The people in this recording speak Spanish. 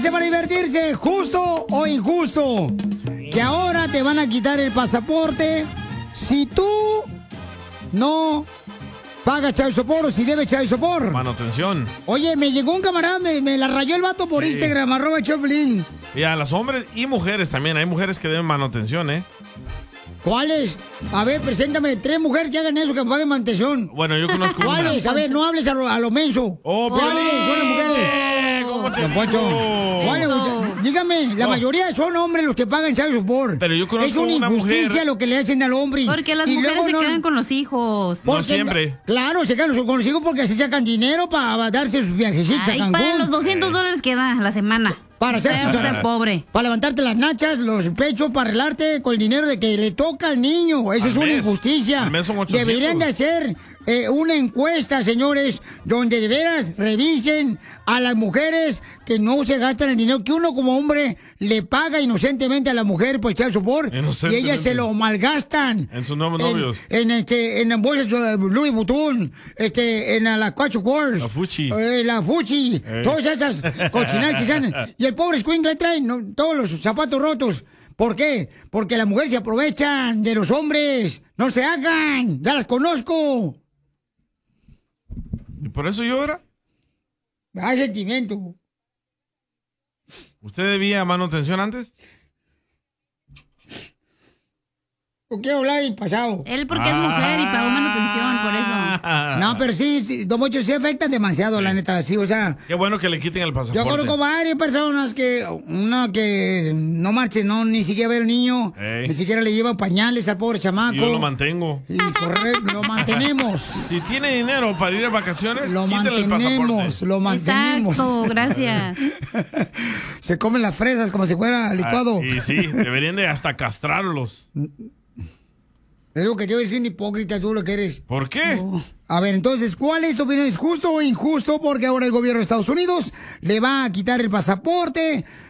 Para divertirse, justo o injusto, que ahora te van a quitar el pasaporte si tú no pagas child support o si debes child support. Manutención. Oye, me llegó un camarada, me la rayó el vato por Instagram, @Choplin. Y a los hombres y mujeres también, hay mujeres que deben manutención, ¿eh? ¿Cuáles? A ver, preséntame 3 mujeres que hagan eso, que paguen manutención. Bueno, yo conozco ¿Cuáles? una. A ver, no hables a lo menso. ¿Cuáles son las mujeres? ¿Cómo te Don Poncho. ¿Cuáles? Dígame, la mayoría son hombres los que pagan child support. Pero yo conozco es una injusticia mujer. lo que le hacen al hombre. Porque las mujeres se quedan con los hijos. No siempre. Claro, se quedan con los hijos porque se sacan dinero para darse sus viajecitos a Cancún. Para los $200 que da la semana. Para ser pobre. Para levantarte las nachas, los pechos, para arreglarte con el dinero de que le toca al niño. Esa es una injusticia. Al mes son 800. Deberían de hacer una encuesta, señores, donde de veras revisen a las mujeres que no se gastan el dinero que uno como hombre le paga inocentemente a la mujer por echar support y ellas se lo malgastan. En sus nuevos novios. En bolsas de Louis Vuitton, en la Quattro Quartz. La Fuchi. La Fuchi. Todas esas cochinadas que salen. Y el pobre escuincle trae todos los zapatos rotos. ¿Por qué? Porque las mujeres se aprovechan de los hombres. No se hagan. Ya las conozco. ¿Y por eso llora? Hay sentimiento. ¿Usted debía manutención antes? No quiero hablar del pasado. Él porque es mujer y pagó manutención, por eso. No, pero sí, Don Mocho, sí afecta demasiado, la neta, sí, o sea. Qué bueno que le quiten el pasaporte. Yo conozco varias personas una que no marche, no, ni siquiera ve al niño, ni siquiera le lleva pañales al pobre chamaco. Yo lo mantengo. Y correcto, lo mantenemos. Si tiene dinero para ir a vacaciones, lo quítale el pasaporte. Lo mantenemos. Exacto, gracias. Se comen las fresas como si fuera licuado. Y sí, deberían de hasta castrarlos. Es lo que yo soy un hipócrita, tú lo que eres. ¿Por qué? Oh. A ver, entonces, ¿cuál es tu opinión? ¿Es justo o injusto? Porque ahora el gobierno de Estados Unidos le va a quitar el pasaporte